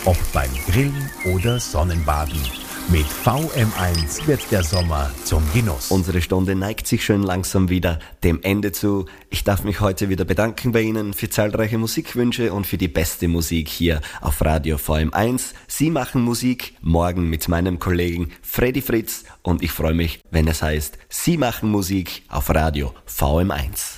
Ob beim Grillen oder Sonnenbaden. Mit VM1 wird der Sommer zum Genuss. Unsere Stunde neigt sich schön langsam wieder dem Ende zu. Ich darf mich heute wieder bedanken bei Ihnen für zahlreiche Musikwünsche und für die beste Musik hier auf Radio VM1. Sie machen Musik, morgen mit meinem Kollegen Freddy Fritz, und ich freue mich, wenn es heißt, Sie machen Musik auf Radio VM1.